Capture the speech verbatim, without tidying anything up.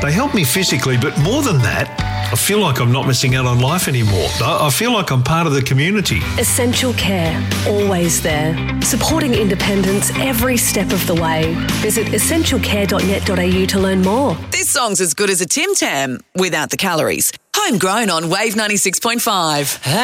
They help me physically, but more than that, I feel like I'm not missing out on life anymore. I I feel like I'm part of the community. Essential Care, always there, supporting independence every step of the way. Visit essential care dot net dot a u to learn more. This song's as good as a Tim Tam without the calories. Homegrown on Wave ninety-six point five.